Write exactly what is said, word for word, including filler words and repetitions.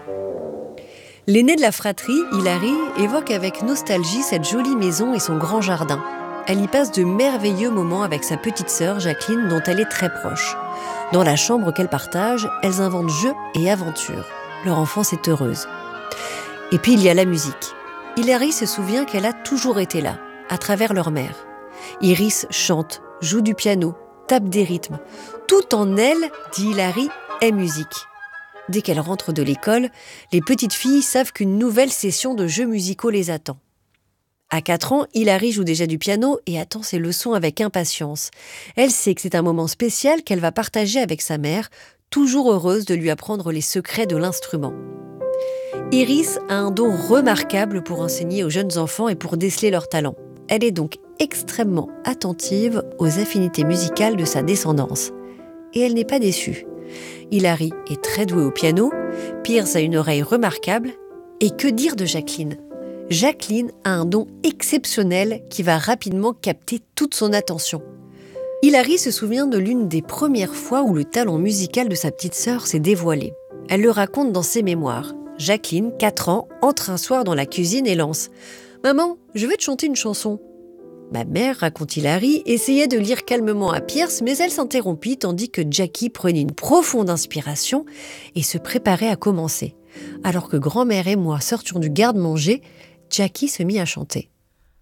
L'aîné de la fratrie, Hilary, évoque avec nostalgie cette jolie maison et son grand jardin. Elle y passe de merveilleux moments avec sa petite sœur Jacqueline, dont elle est très proche. Dans la chambre qu'elles partagent, elles inventent jeux et aventures. Leur enfance est heureuse. Et puis il y a la musique. Hilary se souvient qu'elle a toujours été là, à travers leur mère. Iris chante, joue du piano, tape des rythmes. Tout en elle, dit Hilary, est musique. Dès qu'elle rentre de l'école, les petites filles savent qu'une nouvelle session de jeux musicaux les attend. À quatre ans, Hilary joue déjà du piano et attend ses leçons avec impatience. Elle sait que c'est un moment spécial qu'elle va partager avec sa mère, toujours heureuse de lui apprendre les secrets de l'instrument. Iris a un don remarquable pour enseigner aux jeunes enfants et pour déceler leurs talents. Elle est donc extrêmement attentive aux affinités musicales de sa descendance. Et elle n'est pas déçue. Hilary est très douée au piano, Pierce a une oreille remarquable, et que dire de Jacqueline ? Jacqueline a un don exceptionnel qui va rapidement capter toute son attention. Hilary se souvient de l'une des premières fois où le talent musical de sa petite sœur s'est dévoilé. Elle le raconte dans ses mémoires. Jacqueline, quatre ans, entre un soir dans la cuisine et lance « Maman, je vais te chanter une chanson ». Ma mère, raconte Hilary, essayait de lire calmement à Pierce, mais elle s'interrompit tandis que Jackie prenait une profonde inspiration et se préparait à commencer. Alors que grand-mère et moi sortions du garde-manger, Jackie se mit à chanter.